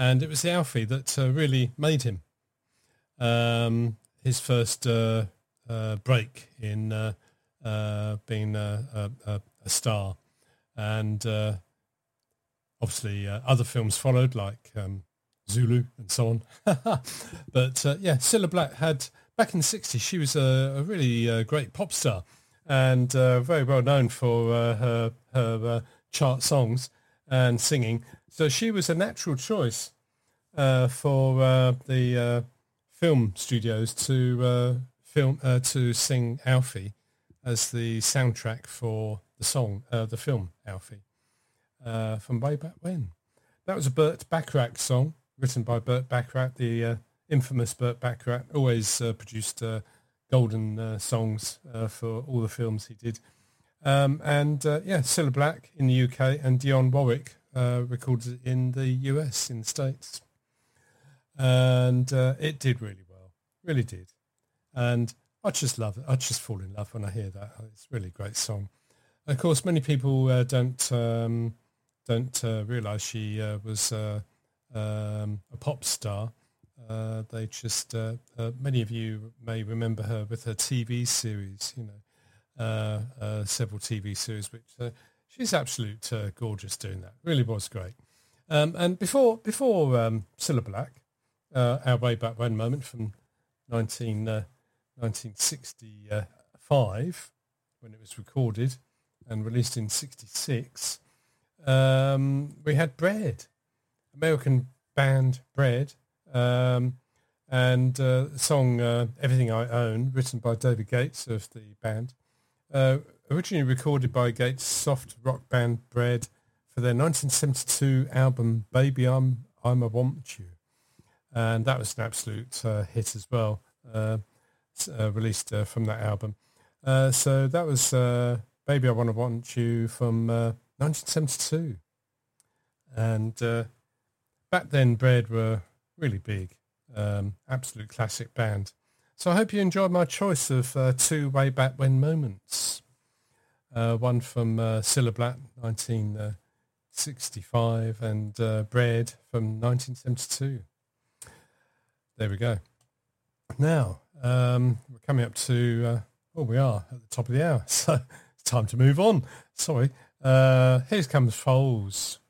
and it was the Alfie that really made him. His first break in being a star, and obviously other films followed, like Zulu and so on. But Cilla Black had, back in the 60s, she was a really great pop star, and very well known for her chart songs and singing. So she was a natural choice for the film studios to sing Alfie as the soundtrack for the song, the film Alfie, from way back when. That was a Burt Bacharach song written by Burt Bacharach, the infamous Burt Bacharach. Always produced golden songs for all the films he did. Cilla Black in the UK and Dionne Warwick recorded it in the US, in the States. And it did really well, really did. And I just love it. I just fall in love when I hear that. It's a really great song. Of course, many people don't realise she was a pop star. They just many of you may remember her with her TV series. Several TV series, which she's absolute gorgeous doing that. Really was great. And before Cilla Black, our way back when moment from 1965, when it was recorded and released in 66, we had Bread, American band Bread, and the song Everything I Own, written by David Gates of the band, originally recorded by Gates' soft rock band Bread for their 1972 album Baby I'm a Want You, and that was an absolute hit as well, released from that album. So that was Baby I Wanna Want You from 1972, and back then Bread were really big, absolute classic band. So I hope you enjoyed my choice of two way back when moments. One from Cilla Black, 1965, and Bread from 1972. There we go. Now, we're coming up to, we are at the top of the hour, so it's time to move on. Sorry. Here comes Foals